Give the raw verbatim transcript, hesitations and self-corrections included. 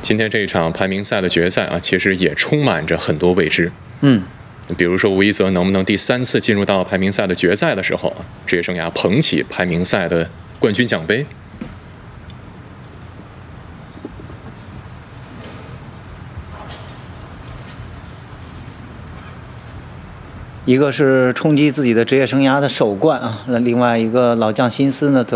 今天这一场排名赛的决赛啊，其实也充满着很多未知。 嗯， 比如说吴一泽能不能第三次进入到排名赛的决赛的时候，职业生涯捧起排名赛的冠军奖杯。 一个是冲击自己的职业生涯的首冠啊，那另外一个老将辛斯呢，则